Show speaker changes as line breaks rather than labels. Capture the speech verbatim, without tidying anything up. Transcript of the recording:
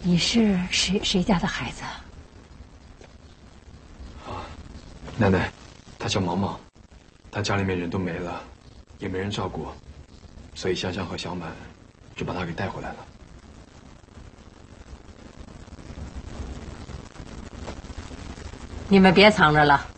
你是谁谁家的孩子？
啊，奶奶，他叫毛毛，他家里面人都没了，也没人照顾，所以香香和小满就把他给带回来了。
你们别藏着了，